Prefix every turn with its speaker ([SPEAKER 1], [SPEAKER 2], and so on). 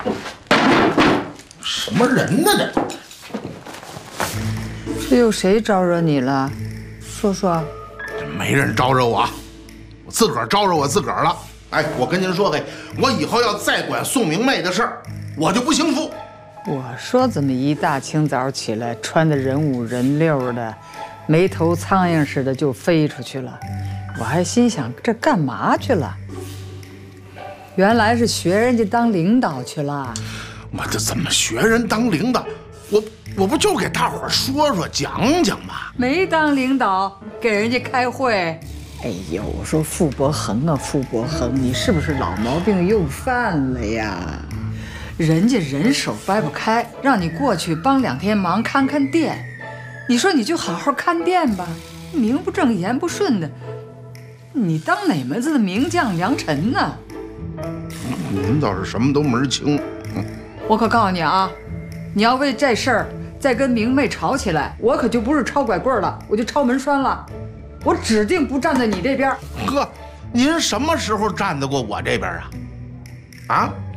[SPEAKER 1] 什么人呢这？
[SPEAKER 2] 是有谁招惹你了？说说。
[SPEAKER 1] 没人招惹我，我自个儿招惹我自个儿了。哎，我跟您说，嘿，我以后要再管宋明媚的事儿，我就不姓傅。
[SPEAKER 2] 我说怎么一大清早起来，穿的人五人六的，没头苍蝇似的就飞出去了？我还心想这干嘛去了？原来是学人家当领导去了。
[SPEAKER 1] 我这怎么学人当领导？我不就给大伙儿说说讲讲吗？
[SPEAKER 2] 没当领导，给人家开会。哎呦，我说傅伯恒啊，傅伯恒，你是不是老毛病又犯了呀？人家人手掰不开，让你过去帮2天忙，看看店。你说你就好好看店吧，名不正言不顺的，你当哪门子的名将良臣呢？
[SPEAKER 1] 您倒是什么都门清。
[SPEAKER 2] 我可告诉你啊，你要为这事儿再跟明媚吵起来，我可就不是抄拐棍了，我就抄门栓了。我指定不站在你这边。
[SPEAKER 1] 呵，您什么时候站得过我这边啊？啊？